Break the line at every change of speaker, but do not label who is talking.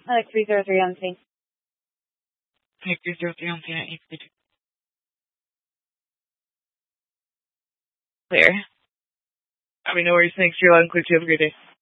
I like 303 on scene.
Take 303 on scene at 8:32. Clear. I mean, no worries. Thanks. You're loud and clear. You have a great day.